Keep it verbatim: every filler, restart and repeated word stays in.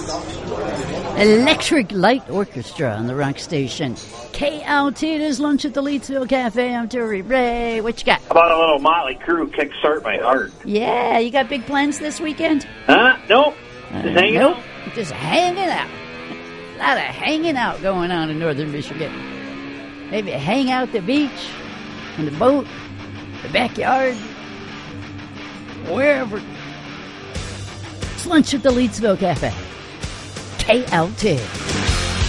Electric Light Orchestra on the rock station. K L T, it is Lunch at the Leedsville Cafe. I'm Terry Ray. What you got? How about a little Motley Crue Kickstart My Heart? Yeah, you got big plans this weekend? Huh? Nope. Just Uh, hanging nope. out. Just hanging out. A lot of hanging out going on in northern Michigan. Maybe hang out at the beach, on the boat, the backyard, wherever. It's Lunch at the Leedsville Cafe. K L T.